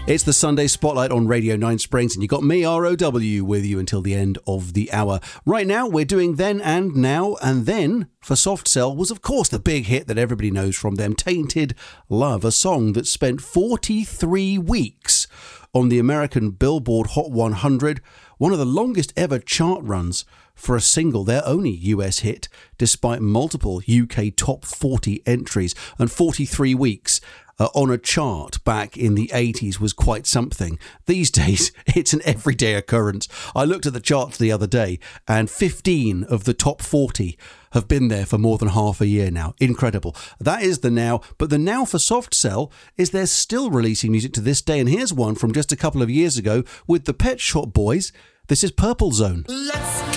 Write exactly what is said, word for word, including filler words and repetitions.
It's the Sunday Spotlight on Radio nine Springs, and you got me, R O W, with you until the end of the hour. Right now, we're doing Then and Now, and Then for Soft Cell was, of course, the big hit that everybody knows from them, Tainted Love, a song that spent forty-three weeks on the American Billboard Hot one hundred, one of the longest ever chart runs for a single, their only U S hit, despite multiple U K top forty entries, and forty-three weeks Uh, on a chart back in the eighties was quite something. These days, it's an everyday occurrence. I looked at the charts the other day, and fifteen of the top forty have been there for more than half a year now. Incredible. That is the Now, but the Now for Soft Cell is they're still releasing music to this day, and here's one from just a couple of years ago with the Pet Shop Boys. This is Purple Zone. Let's